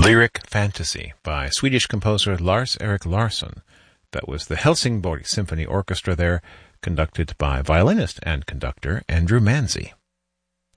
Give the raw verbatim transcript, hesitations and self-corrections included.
Lyric Fantasy by Swedish composer Lars-Erik Larsson. That was the Helsingborg Symphony Orchestra there, conducted by violinist and conductor Andrew Manzi.